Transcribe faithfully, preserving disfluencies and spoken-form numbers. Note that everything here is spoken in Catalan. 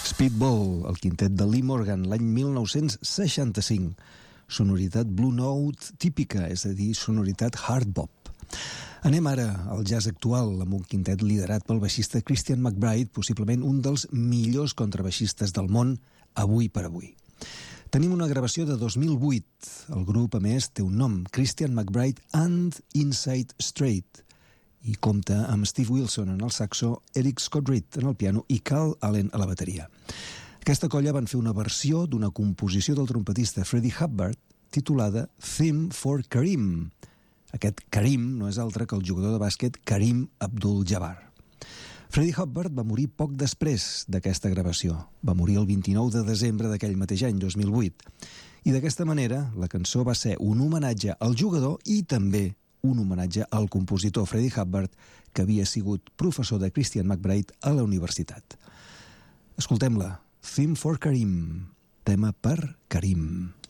Speedball, el quintet de Lee Morgan, l'any mil nou-cents seixanta-cinc. Sonoritat Blue Note típica, és a dir, sonoritat hard bop. Anem ara al jazz actual, amb un quintet liderat pel baixista Christian McBride, possiblement un dels millors contrabaixistes del món, avui per avui. Tenim una gravació de dos mil vuit. El grup, a més, té un nom, Christian McBride and Inside Straight, i compta amb Steve Wilson en el saxo, Eric Scott Reed en el piano i Carl Allen a la bateria. Aquesta colla van fer una versió d'una composició del trompetista Freddie Hubbard titulada Theme for Kareem. Aquest Kareem no és altre que el jugador de bàsquet Kareem Abdul-Jabbar. Freddie Hubbard va morir poc després d'aquesta gravació. Va morir el vint-i-nou de desembre d'aquell mateix any, dos mil vuit. I d'aquesta manera, la cançó va ser un homenatge al jugador i també un homenatge al compositor Freddie Hubbard, que havia sigut professor de Christian McBride a la universitat. Escoltem-la. Theme for Kareem. Tema per Kareem.